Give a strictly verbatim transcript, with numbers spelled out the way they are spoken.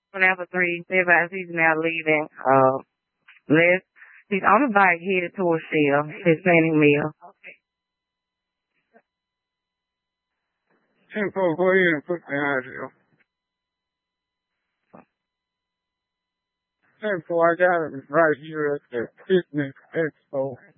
Whenever three, everybody's he's now leaving. Uh, Les, he's on the bike headed towards Shell, his sending meal. ten four, go ahead and put behind you. ten four, I got it right here at the Fitness Expo.